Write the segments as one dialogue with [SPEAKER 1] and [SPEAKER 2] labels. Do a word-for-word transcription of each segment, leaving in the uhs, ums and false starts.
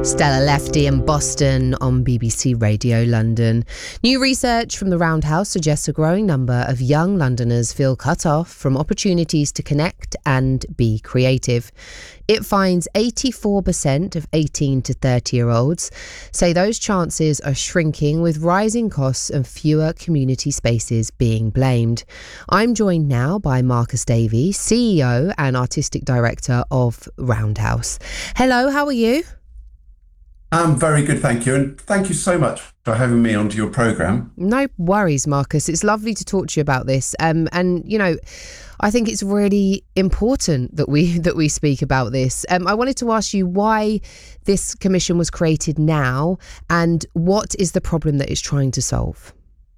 [SPEAKER 1] Stella Lefty in Boston on B B C Radio London. New research from the Roundhouse suggests a growing number of young Londoners feel cut off from opportunities to connect and be creative. It finds eighty-four percent of eighteen to thirty-year-olds say those chances are shrinking, with rising costs and fewer community spaces being blamed. I'm joined now by Marcus Davey, C E O and Artistic Director of Roundhouse. Hello, how are you?
[SPEAKER 2] I'm very good, thank you. And thank you so much for having me onto your programme.
[SPEAKER 1] No worries, Marcus. It's lovely to talk to you about this. Um, and, you know, I think it's really important that we that we speak about this. Um, I wanted to ask you why this commission was created now and what is the problem that it's trying to solve?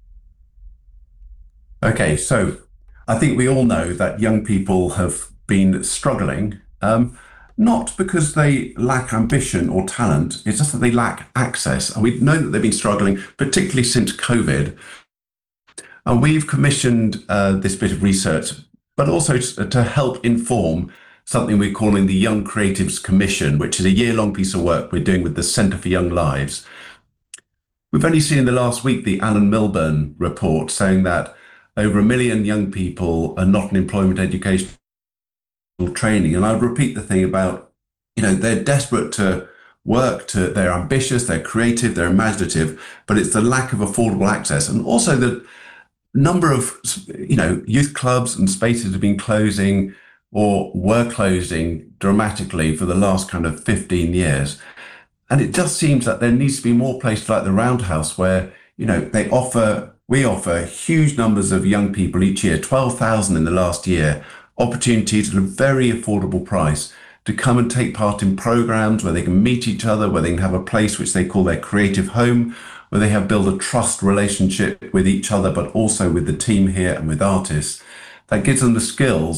[SPEAKER 2] Okay, so I think we all know that young people have been struggling. Um, Not because they lack ambition or talent, it's just that they lack access. And we know that they've been struggling, particularly since COVID. And we've commissioned uh, this bit of research, but also to, to help inform something we're calling the Young Creatives Commission, which is a year-long piece of work we're doing with the Centre for Young Lives. We've only seen in the last week the Alan Milburn report saying that over a million young people are not in employment, education, training. And I would repeat the thing about, you know, they're desperate to work, to they're ambitious, they're creative, they're imaginative, but it's the lack of affordable access. And also the number of, you know, youth clubs and spaces have been closing or were closing dramatically for the last kind of fifteen years. And it just seems that there needs to be more places like the Roundhouse where, you know, they offer, we offer huge numbers of young people each year, twelve thousand in the last year, opportunities at a very affordable price to come and take part in programs where they can meet each other, where they can have a place which they call their creative home, where they have built a trust relationship with each other, but also with the team here and with artists that gives them the skills